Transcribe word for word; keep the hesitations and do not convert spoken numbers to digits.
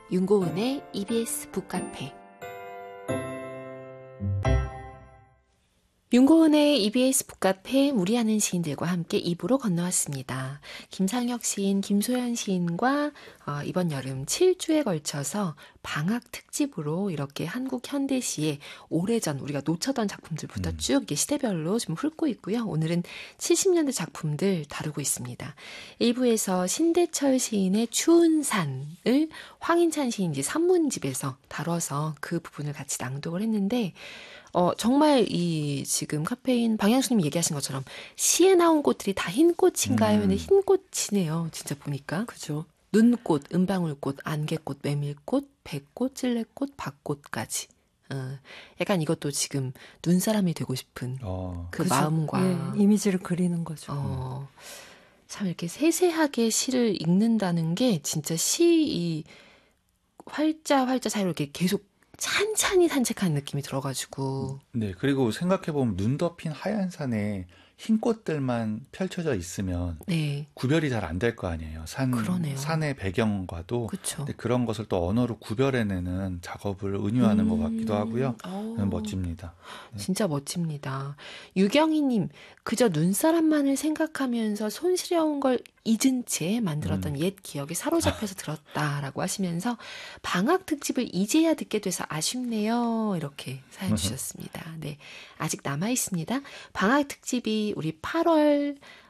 윤고은의 이비에스 북카페. 윤고은의 이비에스 북카페 무리하는 시인들과 함께 이 부로 건너왔습니다. 김상혁 시인, 김소연 시인과 어, 이번 여름 칠 주에 걸쳐서 방학 특집으로 이렇게 한국 현대시의 오래전 우리가 놓쳤던 작품들부터 음. 쭉 이게 시대별로 좀 훑고 있고요. 오늘은 칠십 년대 작품들 다루고 있습니다. 일 부에서 신대철 시인의 추운 산을 황인찬 시인 이제 산문집에서 다뤄서 그 부분을 같이 낭독을 했는데 어, 정말 이 지금 카페인 방향수님이 얘기하신 것처럼 시에 나온 꽃들이 다 흰꽃인가요? 음. 근데 흰꽃이네요. 진짜 보니까. 그죠. 눈꽃, 은방울꽃, 안개꽃, 메밀꽃, 백꽃, 찔레꽃, 박꽃까지. 어, 약간 이것도 지금 눈사람이 되고 싶은 어. 그 그죠. 마음과 예, 이미지를 그리는 거죠. 어, 참 이렇게 세세하게 시를 읽는다는 게 진짜 시 이 활자 활자 사이로 이렇게 계속 찬찬히 산책하는 느낌이 들어가지고 네, 그리고 생각해보면 눈 덮인 하얀 산에 흰 꽃들만 펼쳐져 있으면 네, 구별이 잘 안 될 거 아니에요. 산, 그러네요. 산의 배경과도. 그렇죠. 근데 그런 것을 또 언어로 구별해내는 작업을 은유하는 것 같기도 하고요. 어, 멋집니다. 진짜 멋집니다. 유경희님, 그저 눈사람만을 생각하면서 손시려운 걸 잊은 채 만들었던 음. 옛 기억에 사로잡혀서 들었다라고 하시면서 방학 특집을 이제야 듣게 돼서 아쉽네요. 이렇게 사연 주셨습니다. 네, 아직 남아 있습니다. 방학 특집이 우리 팔월